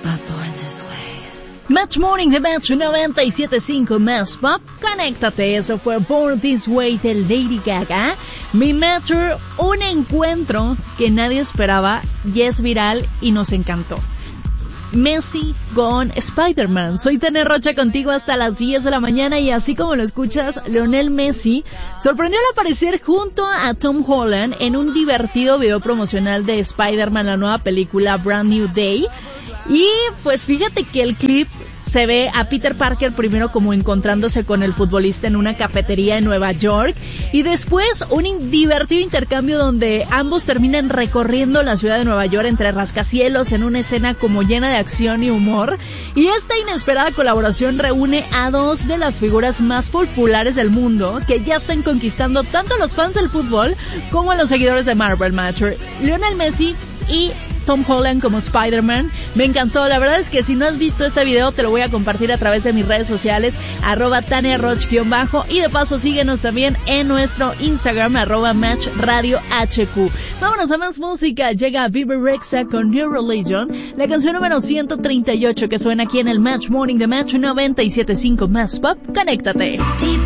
Match Morning de Match 97.5 Más Pop. Conéctate, eso fue Born This Way de Lady Gaga. Mi Matter, un encuentro que nadie esperaba y es viral y nos encantó. Messi con Spider-Man. Soy Tania Rocha contigo hasta las 10 de la mañana y así como lo escuchas, Lionel Messi sorprendió al aparecer junto a Tom Holland en un divertido video promocional de Spider-Man, la nueva película Brand New Day. Y pues fíjate que el clip se ve a Peter Parker primero como encontrándose con el futbolista en una cafetería en Nueva York y después un divertido intercambio donde ambos terminan recorriendo la ciudad de Nueva York entre rascacielos en una escena como llena de acción y humor. Y esta inesperada colaboración reúne a dos de las figuras más populares del mundo que ya están conquistando tanto a los fans del fútbol como a los seguidores de Marvel Matter. Lionel Messi y Tom Holland como Spider-Man. Me encantó. La verdad es que si no has visto este video te lo voy a compartir a través de mis redes sociales, @TaniaRoch_ y de paso síguenos también en nuestro Instagram, @MatchRadioHQ. Vámonos a más música. Llega Bebe Rexha con New Religion, la canción número 138 que suena aquí en el Match Morning de Match 97.5 Más Pop. Conéctate.